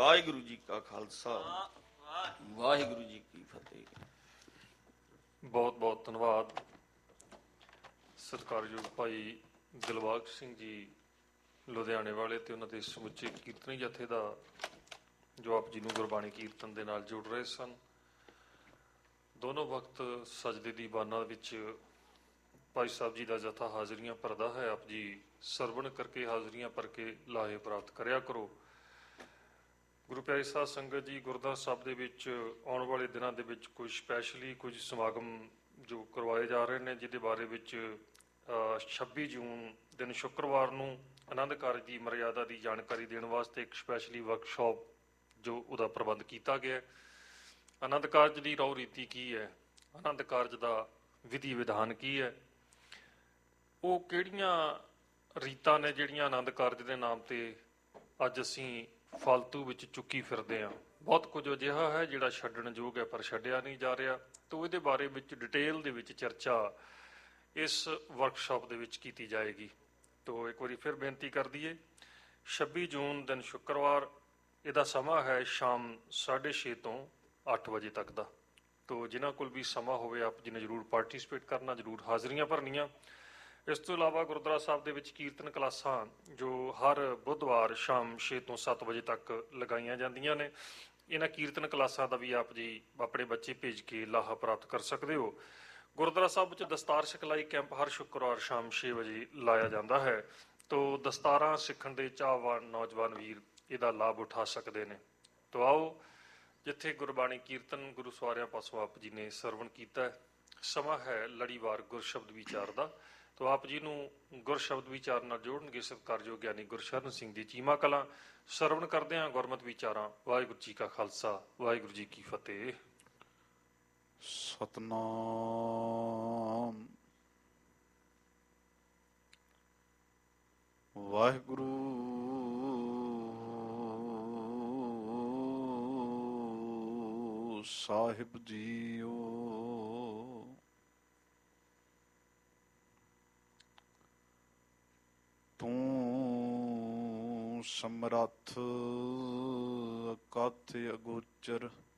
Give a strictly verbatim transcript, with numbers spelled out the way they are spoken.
ਵਾਹਿਗੁਰੂ ਜੀ ਕਾ ਖਾਲਸਾ, ਵਾਹਿਗੁਰੂ ਜੀ ਕੀ ਫਤਿਹ। ਬਹੁਤ ਬਹੁਤ ਧੰਨਵਾਦ ਸਤਿਕਾਰਯੋਗ ਭਾਈ ਦਿਲਬਾਗ ਸਿੰਘ ਜੀ ਲੁਧਿਆਣੇ ਵਾਲੇ ਤੇ ਉਹਨਾਂ ਦੇ ਸਮੁੱਚੇ ਕੀਰਤਨੀ ਜਥੇ ਦਾ, ਜੋ ਆਪ ਜੀ ਨੂੰ ਗੁਰਬਾਣੀ ਕੀਰਤਨ ਦੇ ਨਾਲ ਜੋੜ ਰਹੇ ਸਨ। ਦੋਨੋਂ ਵਕਤ ਸਜਦੇ ਦੀ ਬਾਨਾਂ ਵਿੱਚ ਭਾਈ ਸਾਹਿਬ ਜੀ ਦਾ ਜਥਾ ਹਾਜ਼ਰੀਆਂ ਭਰਦਾ ਹੈ। ਆਪ ਜੀ ਸਰਵਣ ਕਰਕੇ ਹਾਜ਼ਰੀਆਂ ਭਰ ਕੇ ਲਾਹੇ ਪ੍ਰਾਪਤ ਕਰਿਆ ਕਰੋ। ਗੁਰੂ ਪਿਆਰੀ ਸਾਧ ਸੰਗਤ ਜੀ, ਗੁਰਦੁਆਰਾ ਸਾਹਿਬ ਦੇ ਵਿੱਚ ਆਉਣ ਵਾਲੇ ਦਿਨਾਂ ਦੇ ਵਿੱਚ ਕੁਝ ਸਪੈਸ਼ਲੀ ਕੁਝ ਸਮਾਗਮ ਜੋ ਕਰਵਾਏ ਜਾ ਰਹੇ ਨੇ, ਜਿਹਦੇ ਬਾਰੇ ਵਿੱਚ ਛੱਬੀ ਜੂਨ ਦਿਨ ਸ਼ੁੱਕਰਵਾਰ ਨੂੰ ਆਨੰਦ ਕਾਰਜ ਦੀ ਮਰਿਆਦਾ ਦੀ ਜਾਣਕਾਰੀ ਦੇਣ ਵਾਸਤੇ ਇੱਕ ਸਪੈਸ਼ਲੀ ਵਰਕਸ਼ਾਪ ਜੋ ਉਹਦਾ ਪ੍ਰਬੰਧ ਕੀਤਾ ਗਿਆ। ਆਨੰਦ ਕਾਰਜ ਦੀ ਰਹੁ ਰੀਤੀ ਕੀ ਹੈ, ਆਨੰਦ ਕਾਰਜ ਦਾ ਵਿਧੀ ਵਿਧਾਨ ਕੀ ਹੈ, ਉਹ ਕਿਹੜੀਆਂ ਰੀਤਾਂ ਨੇ ਜਿਹੜੀਆਂ ਆਨੰਦ ਕਾਰਜ ਦੇ ਨਾਮ ਤੇ ਅੱਜ ਅਸੀਂ ਫਾਲਤੂ ਵਿੱਚ ਚੁੱਕੀ ਫਿਰਦੇ ਹਾਂ। ਬਹੁਤ ਕੁਝ ਅਜਿਹਾ ਹੈ ਜਿਹੜਾ ਛੱਡਣ ਯੋਗ ਹੈ ਪਰ ਛੱਡਿਆ ਨਹੀਂ ਜਾ ਰਿਹਾ। ਤਾਂ ਇਹਦੇ ਬਾਰੇ ਵਿੱਚ ਡਿਟੇਲ ਦੇ ਵਿੱਚ ਚਰਚਾ ਇਸ ਵਰਕਸ਼ਾਪ ਦੇ ਵਿੱਚ ਕੀਤੀ ਜਾਏਗੀ। ਤੋ ਇੱਕ ਵਾਰੀ ਫਿਰ ਬੇਨਤੀ ਕਰ ਦਈਏ, ਛੱਬੀ ਜੂਨ ਦਿਨ ਸ਼ੁੱਕਰਵਾਰ, ਇਹਦਾ ਸਮਾਂ ਹੈ ਸ਼ਾਮ ਸਾਢੇ ਛੇ ਤੋਂ ਅੱਠ ਵਜੇ ਤੱਕ ਦਾ। ਤੋ ਜਿਨ੍ਹਾਂ ਕੋਲ ਵੀ ਸਮਾਂ ਹੋਵੇ ਆਪ ਜੀ ਨੇ ਜ਼ਰੂਰ ਪਾਰਟੀਸਪੇਟ ਕਰਨਾ, ਜ਼ਰੂਰ ਹਾਜ਼ਰੀਆਂ ਭਰਨੀਆਂ। ਇਸ ਤੋਂ ਇਲਾਵਾ ਗੁਰਦੁਆਰਾ ਸਾਹਿਬ ਦੇ ਵਿੱਚ ਕੀਰਤਨ ਕਲਾਸਾਂ ਜੋ ਹਰ ਬੁੱਧਵਾਰ ਸ਼ਾਮ ਛੇ ਤੋਂ ਸੱਤ ਵਜੇ ਤੱਕ ਲਗਾਈਆਂ ਜਾਂਦੀਆਂ ਨੇ, ਇਹਨਾਂ ਕੀਰਤਨ ਕਲਾਸਾਂ ਦਾ ਵੀ ਆਪ ਜੀ ਆਪਣੇ ਬੱਚੇ ਭੇਜ ਕੇ ਲਾਹਾ ਪ੍ਰਾਪਤ ਕਰ ਸਕਦੇ ਹੋ। ਗੁਰਦੁਆਰਾ ਸਾਹਿਬ ਵਿੱਚ ਦਸਤਾਰ ਸਿਖਲਾਈ ਕੈਂਪ ਹਰ ਸ਼ੁੱਕਰਵਾਰ ਸ਼ਾਮ ਛੇ ਵਜੇ ਲਾਇਆ ਜਾਂਦਾ ਹੈ। ਤੋ ਦਸਤਾਰਾਂ ਸਿੱਖਣ ਦੇ ਚਾਹਵਾਨ ਨੌਜਵਾਨ ਵੀਰ ਇਹਦਾ ਲਾਭ ਉਠਾ ਸਕਦੇ ਨੇ। ਤੋ ਆਓ, ਜਿੱਥੇ ਗੁਰਬਾਣੀ ਕੀਰਤਨ ਗੁਰੂ ਸਵਾਰਿਆਂ ਪਾਸੋਂ ਆਪ ਜੀ ਨੇ ਸਰਵਣ ਕੀਤਾ, ਸਮਾਂ ਹੈ ਲੜੀਵਾਰ ਗੁਰਸ਼ਬਦ ਵਿਚਾਰ ਦਾ। ਤੋ ਆਪ ਜੀ ਨੂੰ ਗੁਰਸ਼ਬਦ ਵਿਚਾਰ ਨਾਲ ਜੋੜਨਗੇ ਸਤਿਕਾਰਯੋਗ ਗਿਆਨੀ ਗੁਰਸ਼ਰਨ ਸਿੰਘ ਜੀ ਚੀਮਾ ਕਲਾਂ। ਸਰਵਣ ਕਰਦੇ ਹਾਂ ਗੁਰਮਤਿ ਵਿਚਾਰਾਂ। ਵਾਹਿਗੁਰੂ ਜੀ ਕਾ ਖਾਲਸਾ, ਵਾਹਿਗੁਰੂ ਜੀ ਕੀ ਫਤਿਹ। ਸਤਨਾਮ ਵਾਹਿਗੁਰੂ ਸਾਹਿਬ ਜੀਓ। ਤੂੰ ਸਮਰੱਥ ਅਕਥ ਅਗੋਚਰ